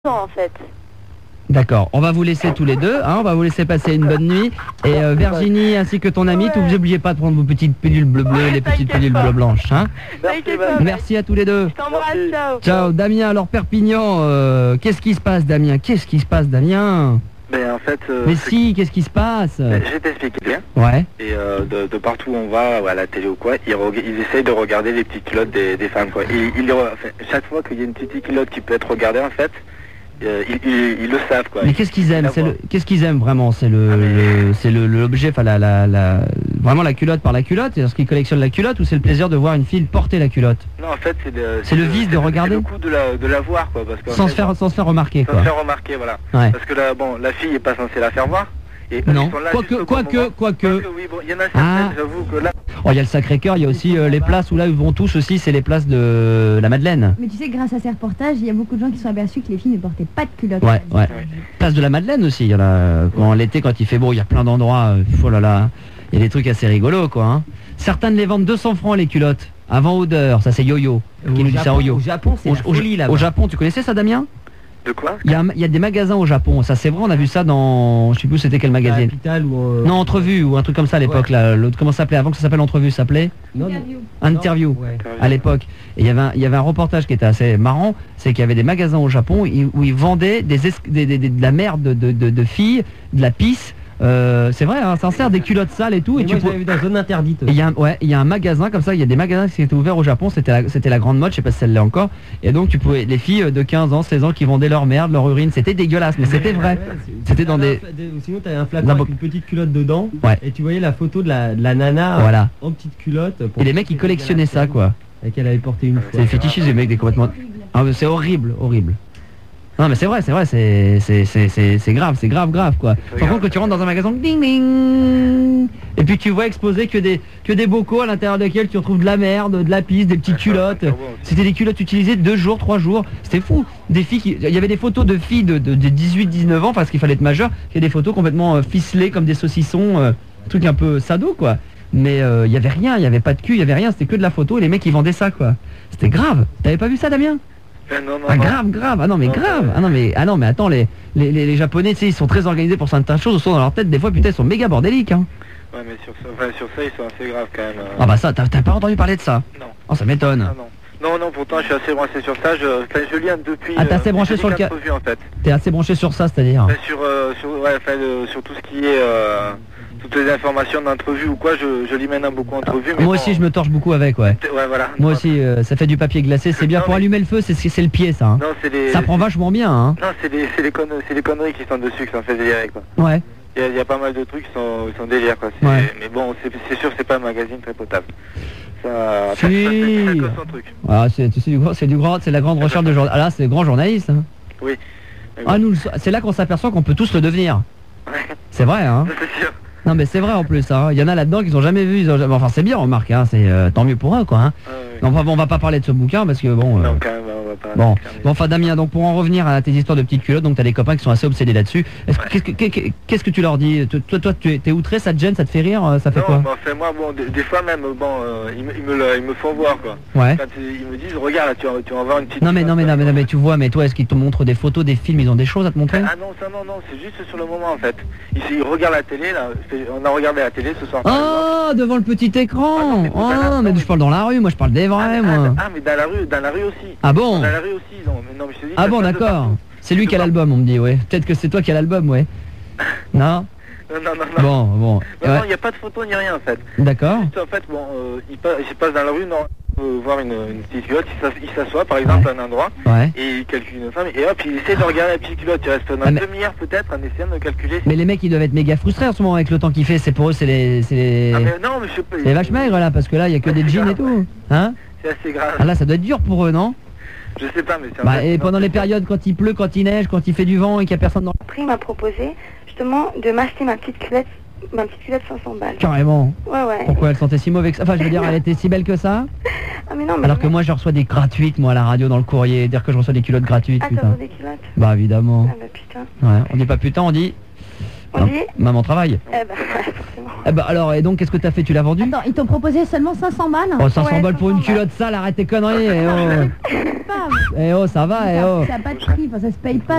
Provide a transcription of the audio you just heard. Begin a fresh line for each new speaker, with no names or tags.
en fait.
D'accord, on va vous laisser tous les deux, hein, on va vous laisser passer une bonne nuit. Et Virginie ainsi que ton ami, n'oubliez pas de prendre vos petites pilules bleu-bleu, les petites pilules bleu-blanches. Hein. Merci à tous les deux.
Je t'embrasse, ciao.
Ciao, Damien. Alors Perpignan, qu'est-ce qui se passe, Damien? Qu'est-ce qui se passe, Damien?
Ben en fait...
Mais si, qu'est-ce qui se passe?
Je vais t'expliquer bien.
Ouais.
Et de partout où on va, à la télé ou quoi, ils essayent de regarder les petites culottes des femmes, quoi. Chaque fois qu'il y a une petite culotte qui peut être regardée, en fait, ils le savent, quoi.
Mais qu'est-ce qu'ils aiment? Qu'est-ce qu'ils aiment vraiment? C'est l'objet, enfin vraiment la culotte par la culotte. Est-ce qu'ils collectionnent la culotte ou c'est le plaisir de voir une fille porter la culotte?
Non, en fait,
c'est le vice de regarder.
C'est le coup de la voir, quoi. Parce
sans se faire remarquer, quoi.
Sans se faire remarquer, voilà.
Ouais.
Parce que la fille est pas censée la faire voir. Et
non, quoique.
Oui, bon, il y en a certaines, j'avoue que là...
Oh, il y a le Sacré-Cœur, il y a aussi les places où là ils vont tous aussi, c'est les places de la Madeleine.
Mais tu sais, grâce à ces reportages, il y a beaucoup de gens qui sont aperçus que les filles ne portaient pas de culottes.
Ouais. Place de la Madeleine aussi, il y en a, l'été quand il fait beau, il y a plein d'endroits, oh là là, il y a des trucs assez rigolos, quoi. Hein. Certains les vendent 200 francs les culottes, avant odeur, ça c'est Yo-Yo.
Au Japon, c'est la folie là-bas.
Au Japon, tu connaissais ça, Damien?
De quoi?
Il y a des magasins au Japon, ça c'est vrai, on a vu ça dans, je sais plus c'était quel magazine.
Capital ou
non, Entrevue ou un truc comme ça à l'époque, là. L'autre, comment ça s'appelait avant que ça s'appelle Entrevue, ça s'appelait Interview.
Ouais.
À l'époque. Et il y avait un reportage qui était assez marrant, c'est qu'il y avait des magasins au Japon où ils vendaient de la merde de filles, de la pisse. C'est vrai, hein, ça sert des culottes sales et tout.
Et tu l'avais vu dans la zone interdite.
Il y a un magasin comme ça, il y a des magasins qui étaient ouverts au Japon, c'était la grande mode, je sais pas si celle-là encore. Et donc tu pouvais, les filles de 15 ans, 16 ans qui vendaient leur merde, leur urine, c'était dégueulasse, mais c'était vrai. C'était dans des...
Sinon tu avais un flacon avec une petite culotte dedans, et tu voyais la photo de la nana
voilà.
En petite culotte.
Et les mecs ils collectionnaient ça, quoi.
Et qu'elle avait porté une fois.
C'est fétichisme, les mecs, des complètement... Ah, c'est horrible. Non mais c'est vrai, c'est grave quoi. Par contre quand tu rentres dans un magasin, ding ding, et puis tu vois exposer que des bocaux à l'intérieur desquels tu retrouves de la merde, de la pisse, des petites culottes. C'était des culottes utilisées 2 jours, 3 jours, c'était fou. Des filles il y avait des photos de filles de 18-19 ans parce qu'il fallait être majeur, il y a des photos complètement ficelées comme des saucissons, truc un peu sado quoi. Mais il y avait rien, il y avait pas de cul, il y avait rien, c'était que de la photo et les mecs ils vendaient ça quoi. C'était grave. T'avais pas vu ça, Damien?
Non.
Grave. Ah non mais grave. Ah non mais attends, les Japonais, tu sais, ils sont très organisés pour certaines choses, au sont dans leur tête, des fois putain ils sont méga bordéliques, hein.
Ouais mais sur ça ils sont assez graves quand même.
Ah bah ça, t'as pas entendu parler de ça?
Non.
Oh ça m'étonne.
Non, pourtant je suis assez branché sur ça, je lis depuis...
Ah t'es assez branché sur le cas en fait. T'es assez branché sur ça, c'est-à-dire
sur tout ce qui est... toutes les informations d'entrevue ou quoi, je lis maintenant beaucoup entrevue.
Moi aussi je me torche beaucoup avec, ouais.
Ouais voilà.
Moi aussi, ça fait du papier glacé, c'est bien pour allumer le feu, c'est le pied ça. Hein.
Non,
ça prend vachement bien, hein.
Non, c'est les conneries qui sont dessus, qui sont fait délirer, quoi.
Ouais.
Il y a pas mal de trucs qui sont délire, quoi.
Ouais.
Mais bon, c'est sûr, c'est pas un magazine très potable. Ça
si.
son truc.
Ah, c'est la grande recherche de journal. Ah là, c'est le grand journaliste. Hein.
Oui.
Ah nous, c'est là qu'on s'aperçoit qu'on peut tous le devenir. C'est vrai, hein.
C'est sûr.
Non mais c'est vrai en plus, hein. Il y en a là-dedans qu'ils ont jamais vu, enfin c'est bien, remarque, hein. C'est tant mieux pour eux quoi. Hein. Non, on va pas parler de ce bouquin parce que bon.
Non, quand même, on va pas.
Bon, enfin Damien, donc pour en revenir à tes histoires de petites culottes, donc t'as des copains qui sont assez obsédés là-dessus. Qu'est-ce que tu leur dis? Toi, tu es outré, ça te gêne, ça te fait rire, ça fait quoi?
Non, enfin moi, bon, des fois même, bon, ils me font voir quoi.
Ouais.
Quand ils me disent, regarde, là, tu vas voir une petite.
Non mais tu vois, mais toi, est-ce qu'ils te montrent des photos, des films, ils ont des choses à te montrer?
Ah non, c'est juste sur le moment en fait. Ils regardent la télé là, on a regardé la télé ce soir.
Oh, devant le petit écran. Mais je parle dans la rue, moi je parle des vrais, moi.
Ah mais dans la rue aussi.
Ah bon?
Dans la rue aussi, ils ont... mais non, mais je te dis,
ah bon, d'accord. C'est lui qui a l'album, on me dit, ouais. Peut-être que c'est toi qui as l'album, ouais. Non?
Non.
Bon.
Non, il n'y a pas de photo ni rien en fait.
D'accord.
En fait, bon, ils passent dans la rue, voir une petite culotte, ils s'assoient par exemple à un endroit, et ils calculent une femme, et hop, ils essaient de regarder la petite culotte, ils restent dans une demi-heure peut-être en essayant de calculer.
Mais les mecs ils doivent être méga frustrés en ce moment avec le temps qu'il fait, c'est pour eux, c'est les...
Ah mais non, mais je sais pas...
C'est les vaches maigres là, parce que là il y a que des jeans et tout. Hein?
C'est assez grave.
Ah là ça doit être dur pour eux, non?
Je sais pas, mais c'est
et pendant les périodes quand il pleut, quand il neige, quand il fait du vent et qu'il n'y a personne dans...
Après il m'a proposé justement de m'acheter ma petite culotte 500 balles.
Carrément.
Ouais.
Pourquoi elle sentait si mauvais que ça? Enfin je veux dire, elle était si belle que ça?
Ah mais non, mais...
Alors que moi je reçois des gratuites, moi à la radio, dans le courrier, dire que je reçois des culottes gratuites.
Ah t'as des culottes?
Bah évidemment.
Ah bah putain.
Ouais, on dit pas putain, on dit...
On dit
Maman travaille.
Eh bah, ouais, forcément.
Eh bah alors, et donc qu'est-ce que t'as fait? Tu l'as vendu?
Attends, ils t'ont proposé seulement 500 balles.
Oh, 500
Ouais,
balles pour une
500 balles.
culotte sale, arrête tes conneries. Eh oh,
Pas.
eh oh, ça va, eh oh.
Ça n'a pas de prix, enfin, ça se paye pas.